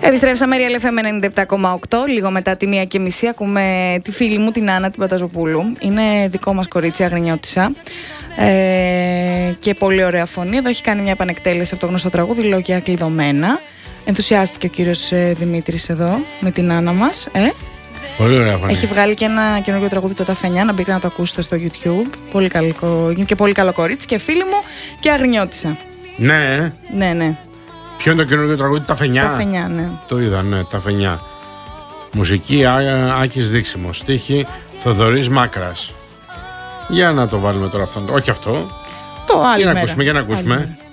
Επιστρέψαμε Real FM 97,8. Λίγο μετά τη 1:30 ακούμε τη φίλη μου την Άννα την Παταζοπούλου. Είναι δικό μας κορίτσι, αγρινιώτισσα. Και πολύ ωραία φωνή. Εδώ έχει κάνει μια επανεκτέλεση από το γνωστό τραγούδι Λόγια κλειδωμένα. Ενθουσιάστηκε ο κύριος Δημήτρης εδώ με την Άννα μας. Πολύ ωραία φωνή. Έχει βγάλει και ένα καινούργιο τραγούδι, το Ταφενιά, να μπείτε να το ακούσετε στο YouTube. Πολύ καλό, είναι και πολύ καλό κορίτσι και φίλη μου και αγρινιώτισσα. Ναι. Ναι. Ποιο είναι το καινούργιο τραγούδι, Ταφενιά? Ταφενιά, ναι. Το είδα, ναι, Ταφενιά. Μουσική Άκης Δείξιμος. Στίχη Θοδωρής Μάκρας. Για να το βάλουμε τώρα αυτό. Όχι αυτό. Το άλλο. Για να ακούσουμε.